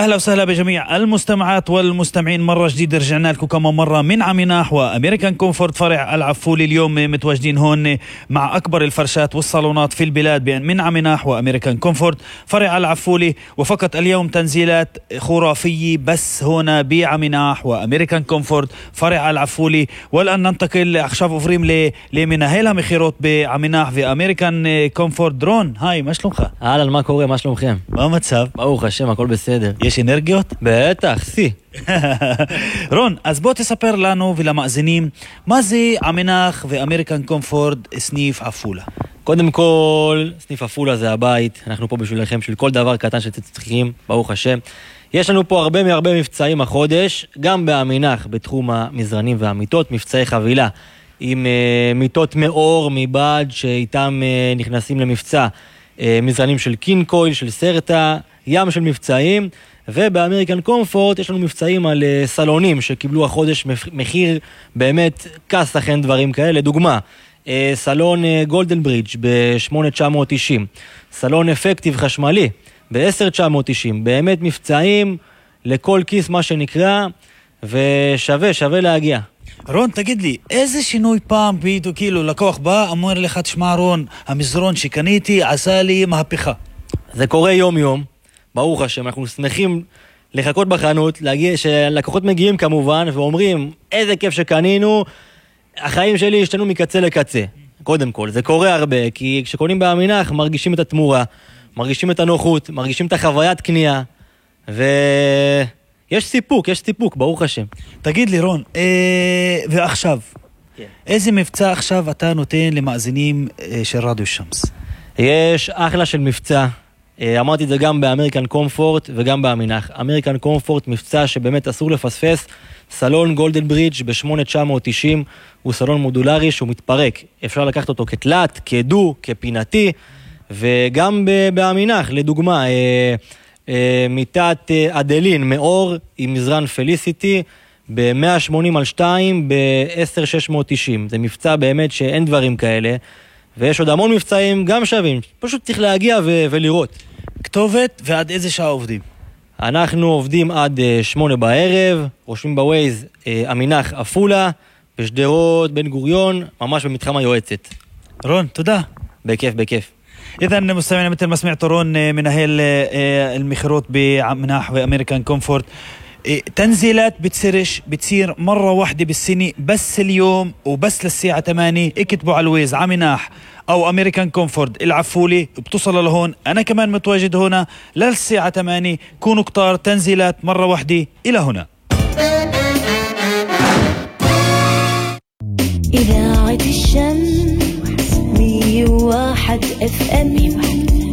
أهلا وسهلا بجميع المستمعات والمستمعين. مرة جديدة رجعنا لكم كمان مرة من عميناح وأمريكان كومفورت فرع العفولي. اليوم متواجدين هون مع أكبر الفرشات والصالونات في البلاد من عميناح وأمريكان كومفورت فرع العفولي. وفقط اليوم تنزيلات خرافية بس هنا بعميناح وأمريكان كومفورت فرع العفولي. والآن ننتقل أخشاف أفريم لمنهل המכירות بعميناح ואמריקן קומפורט. רון, היי, מה שלומך? אהלן, מה קורה? מה שלומכם? מה המצב? ברוך השם, הכל בסדר. יש אנרגיות? בטח, סי. רון, אז בוא תספר לנו ולמאזינים מה זה עמינח ואמריקן קומפורט סניף עפולה. קודם כל, סניף עפולה זה הבית. אנחנו פה בשבילכם של כל דבר קטן שאתם צריכים, ברוך השם. יש לנו פה הרבה מבצעים החודש, גם בעמינח בתחום המזרנים והמיטות, מבצעי חבילה עם מיטות מאור מבד שאיתם נכנסים למבצע, מזרנים של קינקויל, של סרטה, ים של מבצעים. ובאמריקן קומפורט יש לנו מבצעים על סלונים שקיבלו החודש מחיר באמת כסח, אין דברים כאלה. דוגמה, סלון גולדן ברידג' ב-8,990, סלון אפקטיב חשמלי ב-10,990. באמת מבצעים לכל כיס מה שנקרא, ושווה להגיע. רון, תגיד לי, איזה שינוי פעם פתאום כאילו לקוח בא, אמר לך, תשמע רון, המזרון שקניתי עשה לי מהפכה? זה קורה יום, ברוך השם. אנחנו שמחים לחכות בחנות, להגיע, שלקוחות מגיעים כמובן ואומרים, איזה כיף שקנינו, החיים שלי השתנו מקצה לקצה. קודם כל, זה קורה הרבה, כי כשקונים בעמינח מרגישים את התמורה, מרגישים את הנוחות, מרגישים את החוויית קנייה, יש סיפוק, ברוך השם. תגיד לי רון, ועכשיו, איזה מבצע עכשיו אתה נותן למאזינים של רדיו שמס? יש אחלה של מבצע, אמרתי את זה גם באמריקן קומפורט וגם בעמינח. אמריקן קומפורט מבצע שבאמת אסור לפספס, סלון גולדן ברידג' ב-8,990, הוא סלון מודולרי שהוא מתפרק, אפשר לקחת אותו כתלת, כדו, כפינתי, וגם בעמינח, לדוגמה, מיטת אדלין מאור עם מזרן פליסיטי ב-180/2 ב-10,690. זה מבצע באמת שאין דברים כאלה, ויש עוד המון מבצעים גם שווים, פשוט צריך להגיע ולראות. כתובת ועד איזה שעה עובדים? אנחנו עובדים עד 8 בערב, רושמים בווייז עמינח עפולה, בשדרות בן גוריון, ממש במתחם היועצת. רון, תודה. בכיף. إذا مستمعينا مثل ما سمعتوا رون منهل المخيرات بعمناح وأمريكان كومفورت، تنزيلات بتصير مرة واحدة بالسنة بس اليوم وبس للساعة 8. اكتبوا على الويز عمناح أو أمريكان كومفورت العفولي بتصلوا لهون. أنا كمان متواجد هنا للساعة 8. كونوا كتار، تنزيلات مرة واحدة إلى هنا. إذاعة الشمس 101 FM.